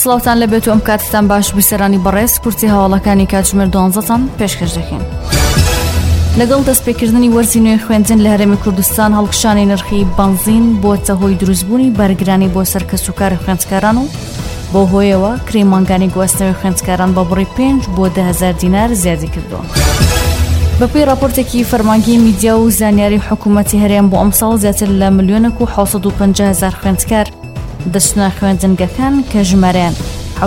سڵاوتان لەبێت و ئەم کاتتان باش بیسەرانی بەڕێز کورتی هەواڵەکانی کاتژمێر 12تان پێشکەش دەکەین. لەگەڵ دەستپێکردنی وەرزی نوێ خوێندن لە هەرێمی کوردستان هەڵکشانی نرخی بنزین بۆتە هۆی دروستبوونی بەرگرانی بۆ سەر کەسوکاری خوێندکاران و بۆ هۆیەوە کرێمانگانی گواستنەوەی خوێندکاران بە بڕی 5 بۆ 10,000 دینار زیادی کردووە. بەپێی راپۆرتێکی فەرمانگەی میدیا و زانیاری حکوومەتی هەرێم بۆ ئەم ساڵ زیاتر لە 1,750,000 خوێندکار دەچنە خوێندنگەکان کە ژمارەیان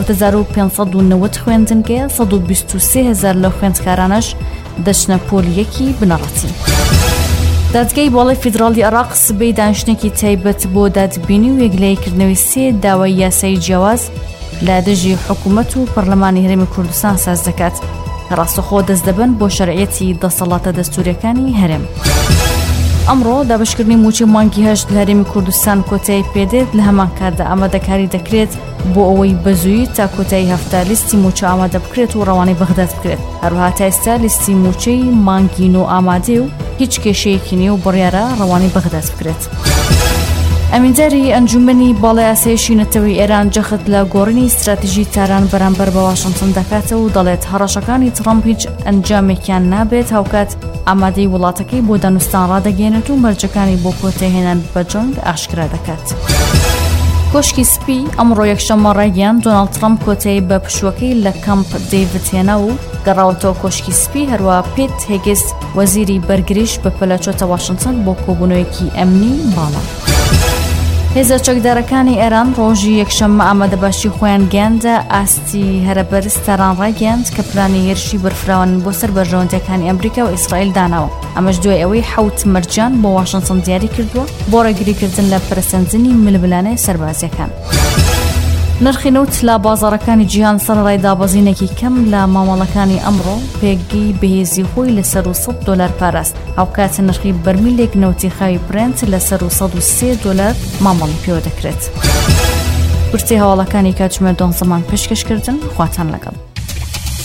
7,590 خوێندنگەیە، 123,000 لە خوێندکارانش دەچنە پۆلیەکی بنەڕەتی. دادگای باڵای فیدراڵی عێراق سبەی دانیشتنێکی تایبەت بۆ دادبینی و یەکلایکردنەوەی 3 داوای یاسایی جیاواز لە دژی حکوومەت و پەرلەمانی هەرێمی کوردستان ساز دەکات کە ڕاستەخۆ دەست دەبن بۆ شەرعیەتی دەسەڵاتە دەستوریەکانی هەرێم. ئەمڕۆ دابشکردنی موچی مانگی هەشت لە هەرێمی کوردستان کۆتایی پێدێت، لە هەمان کاردا ئامادەکاری دەکرێت بۆ ئەوەی بەزوویی تا کۆتایی هەفتە لیستی موچە ئامادە بکرێت و ڕەوانەی بەغداد بکرێت. هەروەها تا ئێستا لیستی موچەی مانگین و ئامادەی و هیچ کێشەیەکی نییە و بڕیارە ڕەوانەی بەغداد بکرێت. ئەمینداری ئەنجومەنی باڵای ئاسایشی نەتەوەی ئێران جەخت لە گۆڕینی استراتیژی تاران بەرامبەر بە واشنگتن دەکاتەوە و دەڵێت هەڕەشەکانی ترامپ هیچ ئەنجامێکیان نابێت، هاوکات ئامادەی وڵاتەکەی بۆ دانوستان ڕادەگەێنێت و مەرجەکانی بۆ کۆتایهێنان بە جەنگ ئاشکرا دەکات. کۆشکی سپی ئەمڕۆ یەکشەممە ڕایگەیان دۆناڵد ترامپ کۆتایی بە پشوەکەی لە کەمپ دەیڤد هێنا و گەڕاوەتەوە کۆشکی سپی. هەروە پیت هێگس وەزیری بەرگریش بە پەلەچۆتە واشنگتن بۆ کۆبوونەوەیەکی ئەمنی باڵا. هێزە چەکدارەکانی ئێران ڕۆژی یەکشەممە ئامادەباشی خۆیان گەیاندە ئاستی هەرەبەرز تاران ڕاگەیاند کە پلانی هێرشی بەرفراوان بۆ سەر بەرژەوەندەکانی ئەمریکا و ئیسرائیل داناوە. ئەمەش دوای ئەوەی 7 مەرجان بۆ واشنگتن دیاری کردووە بۆ ڕێگریکردن لە پەرسەنجنی ململانەی سەربازیەکان. نرخی نەوت لە بازاڕەکانی جیهان سەرڕای دابەزینێکی کەم لە مامەڵەکانی ئەمڕۆ پێگەی بەهێزی خۆی لە سەر $100 پاراست، هاوکاتە نرخی بەرمیلێک نەوتی خاوی برنت لە سەر $103 مامەڵی پێوە دەکرێت. کورتی هەواڵەکانی کاتژمێر 12 پێشکەشکردن خواتان لەگەڵ.